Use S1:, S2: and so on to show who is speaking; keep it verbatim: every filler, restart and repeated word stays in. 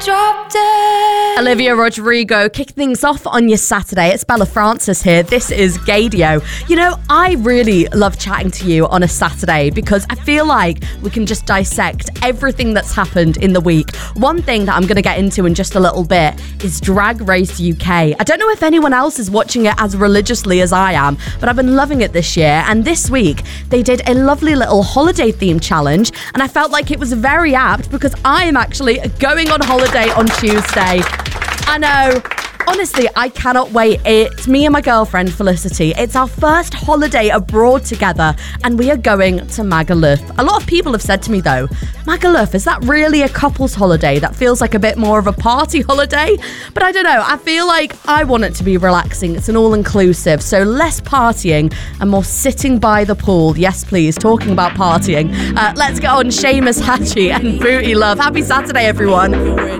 S1: dropped it.
S2: Olivia Rodrigo kicking things off on your Saturday. It's Bella Francis here. This is Gaydio. You know, I really love chatting to you on a Saturday because I feel like we can just dissect everything that's happened in the week. One thing that I'm going to get into in just a little bit is Drag Race U K. I don't know if anyone else is watching it as religiously as I am, but I've been loving it this year. And this week, they did a lovely little holiday themed challenge, and I felt like it was very apt because I am actually going on holiday on Tuesday. I know. Honestly, I cannot wait. It's me and my girlfriend, Felicity. It's our first holiday abroad together, and we are going to Magaluf. A lot of people have said to me, though, Magaluf, is that really a couple's holiday? That feels like a bit more of a party holiday. But I don't know. I feel like I want it to be relaxing. It's an all-inclusive, so less partying and more sitting by the pool. Yes, please. Talking about partying. Uh, let's get on Seamus Hachi and Booty Love. Happy Saturday, everyone.